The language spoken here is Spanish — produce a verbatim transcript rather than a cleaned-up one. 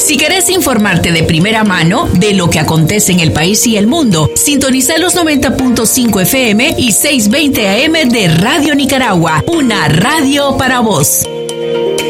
Si querés informarte de primera mano de lo que acontece en el país y el mundo, sintoniza los noventa punto cinco F M y seiscientos veinte A M de Radio Nicaragua, una radio para vos.